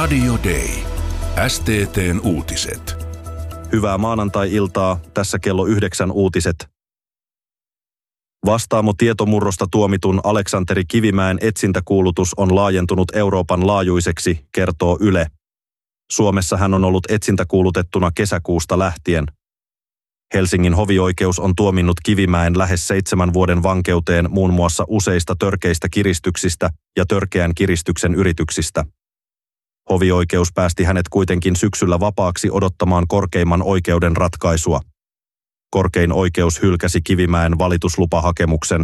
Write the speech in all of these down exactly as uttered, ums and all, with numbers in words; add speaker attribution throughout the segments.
Speaker 1: Radio Day. S T T:n uutiset.
Speaker 2: Hyvää maanantai-iltaa, tässä kello yhdeksän uutiset. Vastaamo tietomurrosta tuomitun Aleksanteri Kivimäen etsintäkuulutus on laajentunut Euroopan laajuiseksi, kertoo Yle. Suomessa hän on ollut etsintäkuulutettuna kesäkuusta lähtien. Helsingin hovioikeus on tuominnut Kivimäen lähes seitsemän vuoden vankeuteen muun muassa useista törkeistä kiristyksistä ja törkeän kiristyksen yrityksistä. Hovioikeus päästi hänet kuitenkin syksyllä vapaaksi odottamaan korkeimman oikeuden ratkaisua. Korkein oikeus hylkäsi Kivimäen valituslupahakemuksen.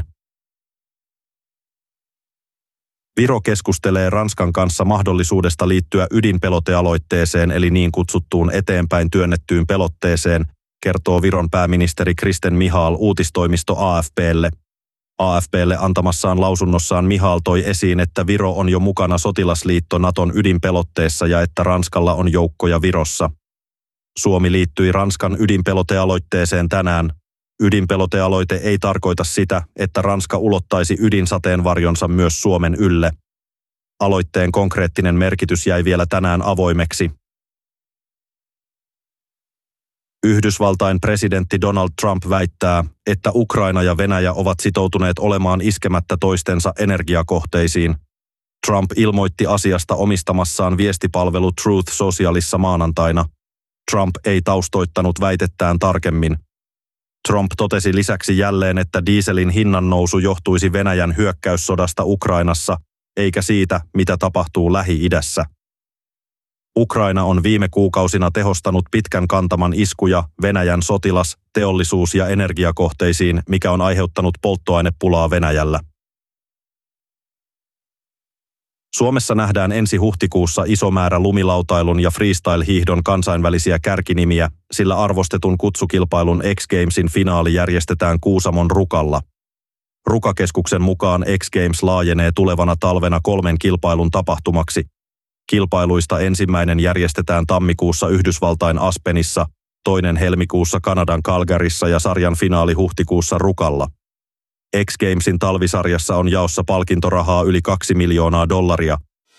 Speaker 2: Viro keskustelee Ranskan kanssa mahdollisuudesta liittyä ydinpelotealoitteeseen eli niin kutsuttuun eteenpäin työnnettyyn pelotteeseen, kertoo Viron pääministeri Kristen Michal uutistoimisto A F P:lle. A F P:lle antamassaan lausunnossaan Michal toi esiin, että Viro on jo mukana sotilasliitto Naton ydinpelotteessa ja että Ranskalla on joukkoja Virossa. Suomi liittyi Ranskan ydinpelotealoitteeseen tänään. Ydinpelotealoite ei tarkoita sitä, että Ranska ulottaisi ydinsateenvarjonsa myös Suomen ylle. Aloitteen konkreettinen merkitys jäi vielä tänään avoimeksi. Yhdysvaltain presidentti Donald Trump väittää, että Ukraina ja Venäjä ovat sitoutuneet olemaan iskemättä toistensa energiakohteisiin. Trump ilmoitti asiasta omistamassaan viestipalvelu Truth Socialissa maanantaina. Trump ei taustoittanut väitettään tarkemmin. Trump totesi lisäksi jälleen, että dieselin hinnan nousu johtuisi Venäjän hyökkäyssodasta Ukrainassa, eikä siitä, mitä tapahtuu Lähi-idässä. Ukraina on viime kuukausina tehostanut pitkän kantaman iskuja Venäjän sotilas-, teollisuus- ja energiakohteisiin, mikä on aiheuttanut polttoainepulaa Venäjällä. Suomessa nähdään ensi huhtikuussa iso määrä lumilautailun ja freestyle-hiihdon kansainvälisiä kärkinimiä, sillä arvostetun kutsukilpailun X Gamesin finaali järjestetään Kuusamon Rukalla. Rukakeskuksen mukaan X Games laajenee tulevana talvena kolmen kilpailun tapahtumaksi. Kilpailuista ensimmäinen järjestetään tammikuussa Yhdysvaltain Aspenissa, toinen helmikuussa Kanadan Calgaryssa ja sarjan finaali huhtikuussa Rukalla. X Gamesin talvisarjassa on jaossa palkintorahaa yli kaksi miljoonaa dollaria.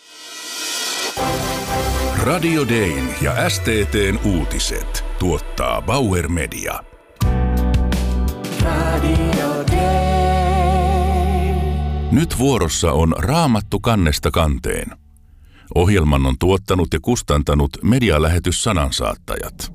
Speaker 1: Radio Dayn ja S T T:n uutiset tuottaa Bauer Media. Radio Day. Nyt vuorossa on Raamattu kannesta kanteen. Ohjelman on tuottanut ja kustantanut medialähetys Sanansaattajat.